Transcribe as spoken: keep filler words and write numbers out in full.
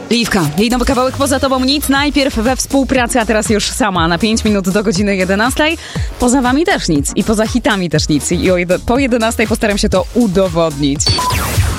Liwka, jej nowy kawałek Poza tobą nic, najpierw we współpracy, a teraz już sama, na pięć minut do godziny jedenastej. Poza wami też nic i poza hitami też nic i o jed- po jedenastej postaram się to udowodnić.